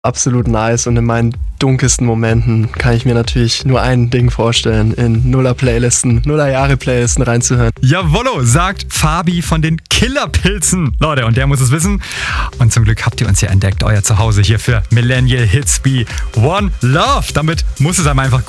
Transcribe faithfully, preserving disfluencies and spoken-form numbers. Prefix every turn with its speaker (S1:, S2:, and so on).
S1: Absolut nice, und in meinen dunkelsten Momenten kann ich mir natürlich nur ein Ding vorstellen, in Nuller-Playlisten, Nuller-Jahre-Playlisten reinzuhören.
S2: Jawollo, sagt Fabi von den Killerpilzen. Leute, und der muss es wissen. Und zum Glück habt ihr uns ja entdeckt, euer Zuhause hier für Millennial Hits wie One Love. Damit muss es einem einfach gut